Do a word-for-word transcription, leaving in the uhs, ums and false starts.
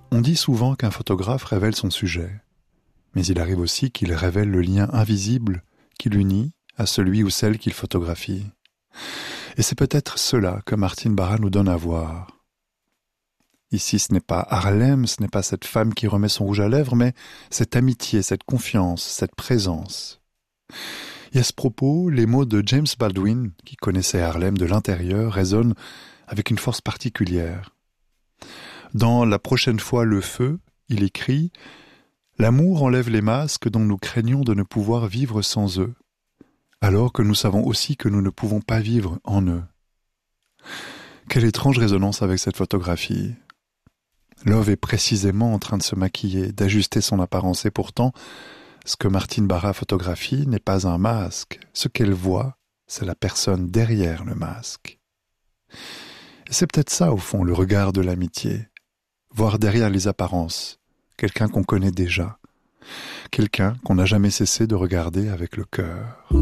On dit souvent qu'un photographe révèle son sujet, mais il arrive aussi qu'il révèle le lien invisible qui l'unit à celui ou celle qu'il photographie. Et c'est peut-être cela que Martine Barra nous donne à voir. Ici, ce n'est pas Harlem, ce n'est pas cette femme qui remet son rouge à lèvres, mais cette amitié, cette confiance, cette présence. Et à ce propos, les mots de James Baldwin, qui connaissait Harlem de l'intérieur, résonnent avec une force particulière. Dans La prochaine fois le feu, il écrit « L'amour enlève les masques dont nous craignons de ne pouvoir vivre sans eux, alors que nous savons aussi que nous ne pouvons pas vivre en eux. » Quelle étrange résonance avec cette photographie. Love est précisément en train de se maquiller, d'ajuster son apparence, et pourtant, ce que Martine Barra photographie n'est pas un masque. Ce qu'elle voit, c'est la personne derrière le masque. Et c'est peut-être ça, au fond, le regard de l'amitié. Voir derrière les apparences, quelqu'un qu'on connaît déjà, quelqu'un qu'on n'a jamais cessé de regarder avec le cœur.